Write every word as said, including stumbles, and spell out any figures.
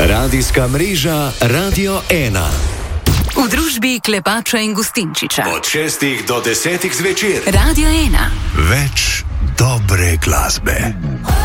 Radijska mreža Radio ena. V družbi Klepača in Gustinčiča. Od šestih do desetih zvečer. Radio ena. Več dobre glasbe.